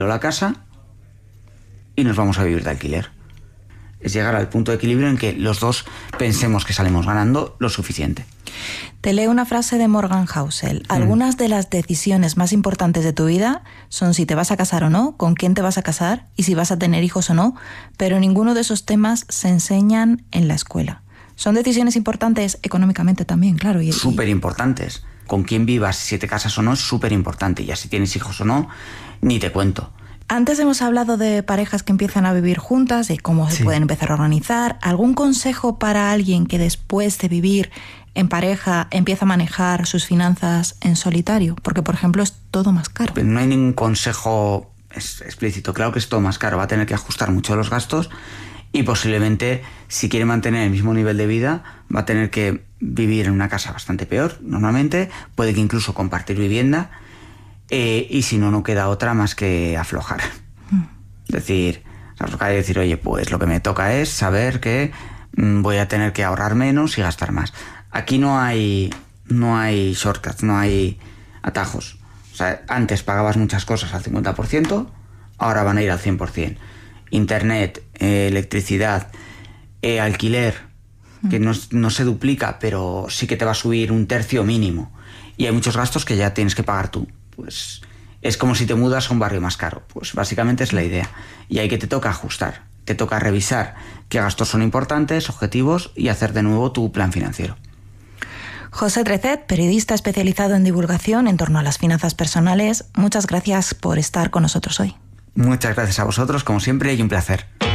la casa y nos vamos a vivir de alquiler. Es llegar al punto de equilibrio en que los dos pensemos que salimos ganando lo suficiente. Te leo una frase de Morgan Housel. Algunas de las decisiones más importantes de tu vida son si te vas a casar o no, con quién te vas a casar y si vas a tener hijos o no, pero ninguno de esos temas se enseñan en la escuela. Son decisiones importantes económicamente también, claro. Súper importantes. Con quién vivas, si te casas o no, es súper importante. Ya si tienes hijos o no, ni te cuento. Antes hemos hablado de parejas que empiezan a vivir juntas, de cómo se pueden empezar a organizar. ¿Algún consejo para alguien que después de vivir en pareja empieza a manejar sus finanzas en solitario? Porque, por ejemplo, es todo más caro. Pero no hay ningún consejo explícito. Claro que es todo más caro. Va a tener que ajustar mucho los gastos y posiblemente, si quiere mantener el mismo nivel de vida, va a tener que vivir en una casa bastante peor, normalmente. Puede que incluso compartir vivienda. Y si no, no queda otra más que aflojar. Es decir, aflojar y decir, oye, pues lo que me toca es saber que voy a tener que ahorrar menos y gastar más. Aquí no hay shortcuts, no hay atajos. O sea, antes pagabas muchas cosas al 50%, ahora van a ir al 100%. Internet, electricidad, alquiler, que no se duplica, pero sí que te va a subir un tercio mínimo. Y hay muchos gastos que ya tienes que pagar tú. Pues es como si te mudas a un barrio más caro. Pues básicamente es la idea. Y ahí que te toca ajustar, te toca revisar qué gastos son importantes, objetivos y hacer de nuevo tu plan financiero. José Trecet, periodista especializado en divulgación en torno a las finanzas personales, muchas gracias por estar con nosotros hoy. Muchas gracias a vosotros, como siempre, y un placer.